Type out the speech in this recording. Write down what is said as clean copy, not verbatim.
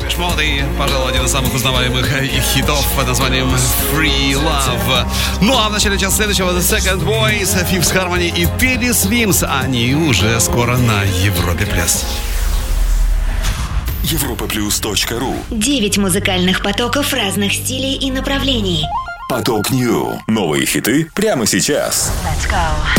Depeche Mode и, пожалуй, один из самых узнаваемых их хитов под названием Free Love. Ну а в начале часа следующего The Second Voice, Fifth Harmony и Teddy Swims. Они уже скоро на Европе+. Europaplus.ru 9 музыкальных потоков разных стилей и направлений. Поток Нью. Новые хиты прямо сейчас. Let's go.